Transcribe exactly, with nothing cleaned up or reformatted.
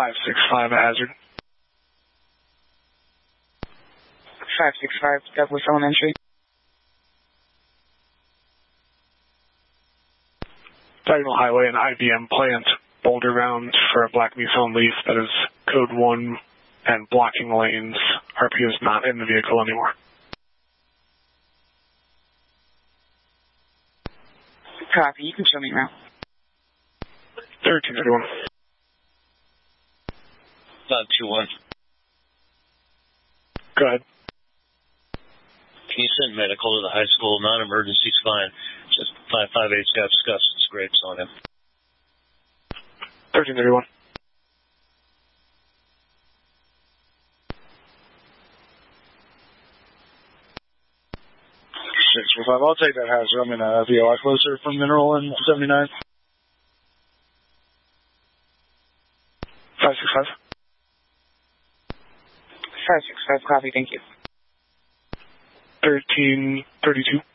five six five, a hazard. five six five, Douglas Elementary. Diagonal Highway and I B M plant boulder round for a black Nissan Leaf that is code one and blocking lanes. R P is not in the vehicle anymore. Copy, you can show me around. thirteen thirty-one. five two one. Go ahead. Can you send medical to the high school? Non-emergency fine. Just five five eight's got scuffs and scrapes on him. thirteen thirty-one. six four five, I'll take that hazard. I'm in a V O I closer from Mineral in seventy-nine. five six five. five six five, copy, thank you. thirteen thirty-two.